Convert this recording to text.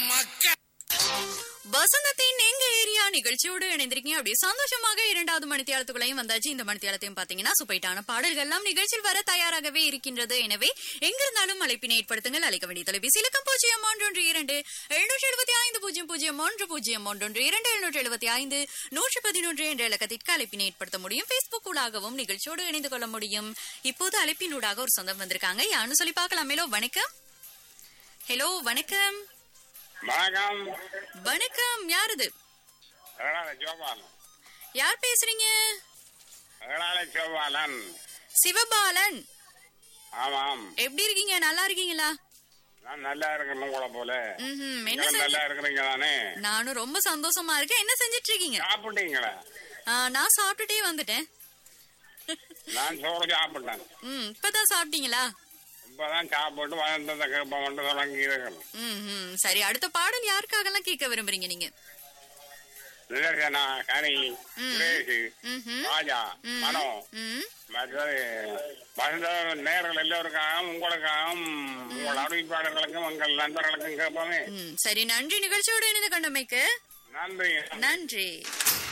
மக்கள் வசந்தத்தின் எங்க ஏரியா நிகழ்ச்சியோடு இணைந்திருக்கீங்க. அப்படி சந்தோஷமாக இரண்டாவது மணித்தியாலத்துக்குள்ளையும் வந்தாச்சு. இந்த மணித்தியாலத்தையும் பாத்தீங்கன்னா சூப்பைட்டான பாடல்கள் எல்லாம் நிகழ்ச்சியில் வர தயாராகவே இருக்கின்றது. எனவே எங்கிருந்தாலும் அழைப்பினை ஏற்படுத்துங்கள். அழைக்க வேண்டிய தொலைபேசி இலக்கம் 0312700000112 என்ற இலக்கத்திற்கு அழைப்பினை ஏற்படுத்த முடியும். பேஸ்புக் ஊடாகவும் நிகழ்ச்சியோடு இணைந்து கொள்ள முடியும். இப்போது அழைப்பினூடாக ஒரு சொந்தம் வந்திருக்காங்க. யாருன்னு சொல்லி பார்க்கலாம். ஹலோ வணக்கம். ஹலோ வணக்கம். வணக்கம். வணக்கம். யாருது? யார் பேசுறீங்க? சிவபாலன். ஆமாம். எப்படி இருக்கீங்க? நல்லா இருக்கீங்களா? நான் நல்லா இருக்கேன் உங்களை போல. என்ன நல்லா இருக்கிறீங்க தானே? நானும் ரொம்ப சந்தோஷமா இருக்கேன். என்ன செஞ்சிட்டு இருக்கீங்க? சாப்பிட்டீங்களா? நான் சாப்பிட்டுட்டே வந்துட்டேன். நான் சோறு சாப்பிட்டேன். இப்பதான் சாப்பிட்டீங்களா? இப்பதான் சாப்பிட்டு வளர்ந்ததை கேட்ப தொடங்கி இருக்கணும். சரி, அடுத்த பாடல் யாருக்காக எல்லாம் கேட்க விரும்புறீங்க நீங்க? நிதர்சனா, கனி, சுரேஷ், ராஜா, மனோ, மற்றது வசந்த நேர்கள் எல்லோருக்காகவும் உங்களுக்காகவும் உங்கள் அறிவிப்பாளர்களுக்கும் உங்கள் நண்பர்களுக்கும் கேட்போமே. சரி, நன்றி. நிகழ்ச்சியோடு இணைந்து கண்டமைக்கு நன்றி. நன்றி.